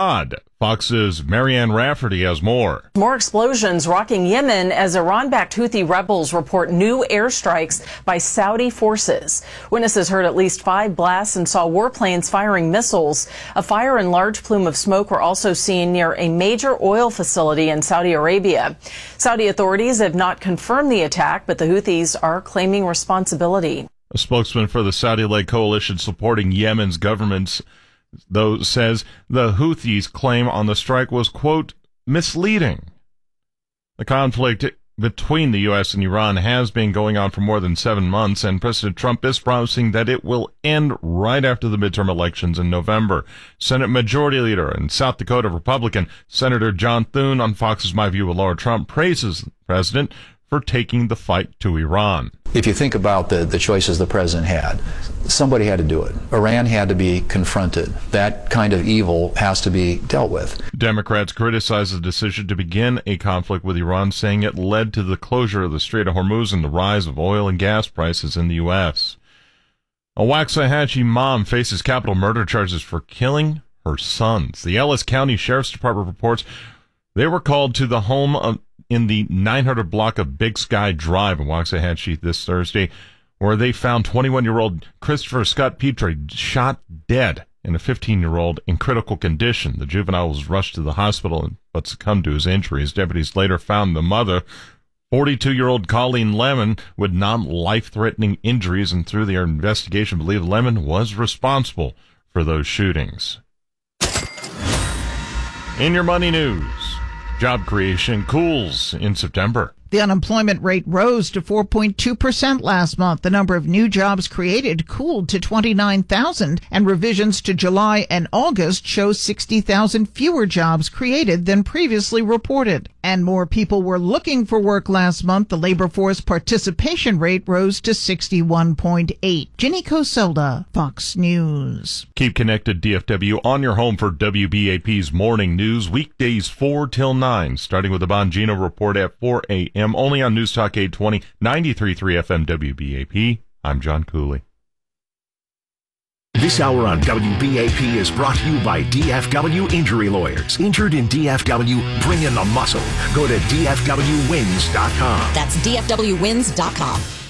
Riyadh. Fox's Marianne Rafferty has more. More explosions rocking Yemen as Iran-backed Houthi rebels report new airstrikes by Saudi forces. Witnesses heard at least 5 blasts and saw warplanes firing missiles. A fire and large plume of smoke were also seen near a major oil facility in Saudi Arabia. Saudi authorities have not confirmed the attack, but the Houthis are claiming responsibility. A spokesman for the Saudi-led coalition supporting Yemen's government, though, says the Houthis' claim on the strike was, quote, misleading. The conflict between the U.S. and Iran has been going on for more than 7 months, and President Trump is promising that it will end right after the midterm elections in November. Senate Majority Leader and South Dakota Republican Senator John Thune on Fox's My View with Laura Trump praises the president for taking the fight to Iran. If you think about the choices the president had, somebody had to do it. Iran had to be confronted. That kind of evil has to be dealt with. Democrats criticize the decision to begin a conflict with Iran, saying it led to the closure of the Strait of Hormuz and the rise of oil and gas prices in the U.S. A Waxahachie mom faces capital murder charges for killing her sons. The Ellis County Sheriff's Department reports they were called to the home in the 900 block of Big Sky Drive in Waxahachie this Thursday, where they found 21-year-old Christopher Scott Petrie shot dead and a 15-year-old in critical condition. The juvenile was rushed to the hospital but succumbed to his injuries. Deputies later found the mother, 42-year-old Colleen Lemon, with non-life-threatening injuries, and through their investigation believed Lemon was responsible for those shootings. In your money news, job creation cools in September. The unemployment rate rose to 4.2% last month. The number of new jobs created cooled to 29,000, and revisions to July and August show 60,000 fewer jobs created than previously reported. And more people were looking for work last month. The labor force participation rate rose to 61.8. Ginny Coselda, Fox News. Keep connected, DFW, on your home for WBAP's morning news, weekdays 4 till 9, starting with the Bongino Report at 4 a.m., only on News Talk 820, 93.3 FM WBAP. I'm John Cooley. This hour on WBAP is brought to you by DFW Injury Lawyers. Injured in DFW, bring in the muscle. Go to DFWwins.com. That's DFWwins.com.